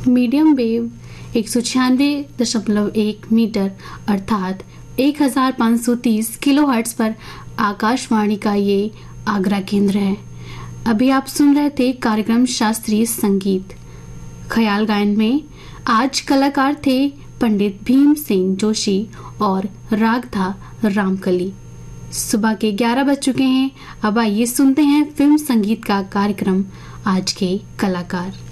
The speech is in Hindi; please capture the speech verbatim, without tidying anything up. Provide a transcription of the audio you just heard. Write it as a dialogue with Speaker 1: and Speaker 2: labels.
Speaker 1: मीडियम वेव एक सौ छियानवे दशमलव एक मीटर अर्थात एक हजार पाँच सौ तीस किलोहर्ट्ज पर आकाशवाणी का ये आगरा केंद्र है। अभी आप सुन रहे थे कार्यक्रम शास्त्रीय संगीत। ख्याल गायन में आज कलाकार थे पंडित भीमसेन जोशी और राग था रामकली। सुबह के ग्यारह बज चुके हैं। अब आइए सुनते हैं फिल्म संगीत का कार्यक्रम आज के कलाकार।